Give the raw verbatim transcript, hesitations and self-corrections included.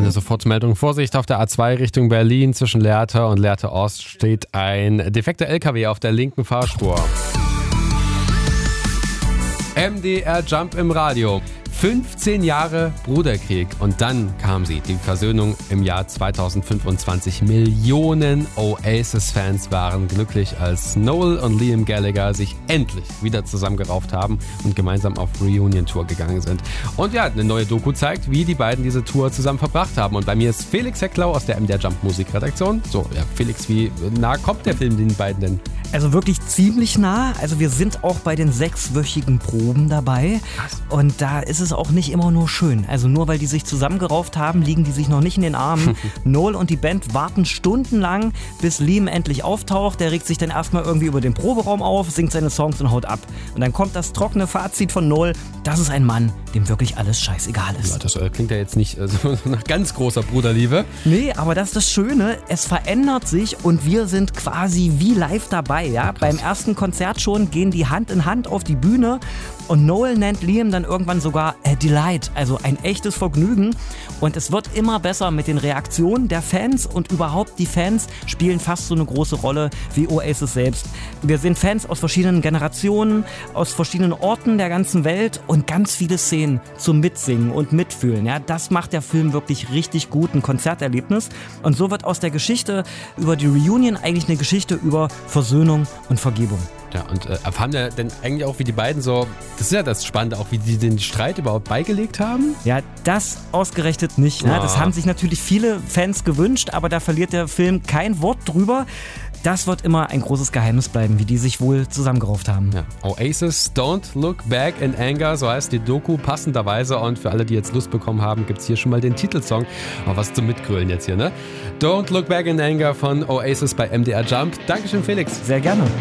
Eine Sofortmeldung. Vorsicht auf der A zwei Richtung Berlin. Zwischen Lehrte und Lehrte Ost steht ein defekter L K W auf der linken Fahrspur. M D R Jump im Radio. fünfzehn Jahre Bruderkrieg und dann kam sie, die Versöhnung im Jahr zweitausendfünfundzwanzig. Millionen Oasis-Fans waren glücklich, als Noel und Liam Gallagher sich endlich wieder zusammengerauft haben und gemeinsam auf Reunion-Tour gegangen sind. Und ja, eine neue Doku zeigt, wie die beiden diese Tour zusammen verbracht haben. Und bei mir ist Felix Hecklau aus der M D R Jump Musikredaktion. So, ja, Felix, wie nah kommt der Film den beiden denn? Also wirklich ziemlich nah. Also wir sind auch bei den sechswöchigen Proben dabei. Und da ist es auch nicht immer nur schön. Also nur weil die sich zusammengerauft haben, liegen die sich noch nicht in den Armen. Noel und die Band warten stundenlang, bis Liam endlich auftaucht. Der regt sich dann erstmal irgendwie über den Proberaum auf, singt seine Songs und haut ab. Und dann kommt das trockene Fazit von Noel. Das ist ein Mann, dem wirklich alles scheißegal ist. Ja, das äh, klingt ja jetzt nicht äh, so nach ganz großer Bruderliebe. Nee, aber das ist das Schöne. Es verändert sich und wir sind quasi wie live dabei. Ja? Beim ersten Konzert schon gehen die Hand in Hand auf die Bühne und Noel nennt Liam dann irgendwann sogar a Delight, also ein echtes Vergnügen. Und es wird immer besser mit den Reaktionen der Fans und überhaupt die Fans spielen fast so eine große Rolle wie Oasis selbst. Wir sind Fans aus verschiedenen Generationen, aus verschiedenen Orten der ganzen Welt und ganz viele Szenen zum Mitsingen und Mitfühlen. Ja, das macht der Film wirklich richtig gut, ein Konzerterlebnis. Und so wird aus der Geschichte über die Reunion eigentlich eine Geschichte über Versöhnung und Vergebung. Ja, und äh, erfahren wir denn eigentlich auch, wie die beiden so, das ist ja das Spannende, auch wie die den Streit überhaupt beigelegt haben? Ja, das ausgerechnet nicht. Ne? Oh. Das haben sich natürlich viele Fans gewünscht, aber da verliert der Film kein Wort drüber. Das wird immer ein großes Geheimnis bleiben, wie die sich wohl zusammengerauft haben. Ja. Oasis, Don't Look Back in Anger, so heißt die Doku passenderweise. Und für alle, die jetzt Lust bekommen haben, gibt es hier schon mal den Titelsong. Oh, was zum Mitgrölen jetzt hier, ne? Don't Look Back in Anger von Oasis bei M D R Jump. Dankeschön, Felix. Sehr gerne.